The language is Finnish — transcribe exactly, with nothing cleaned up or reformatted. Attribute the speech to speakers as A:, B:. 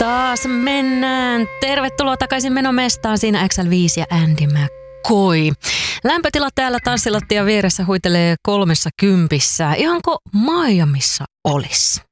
A: Taas mennään. Tervetuloa takaisin menomestaan. Siinä X L viisi ja Andy McCoy. Lämpötila täällä tanssilattian vieressä huitelee kolmessa kympissä. Ihanko Miamissa olisi?